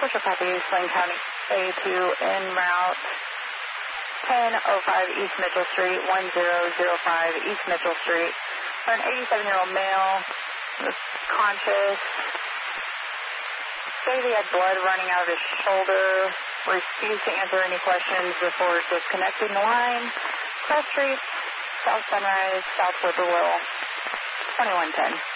Official copy, Swain County A2 en route 1005 East Mitchell Street, 1005 East Mitchell Street. For an 87-year-old male, was conscious. Said he had blood running out of his shoulder. Refused to answer any questions before disconnecting the line. Cross Street, South Sunrise, South Whippoorwill, 2110.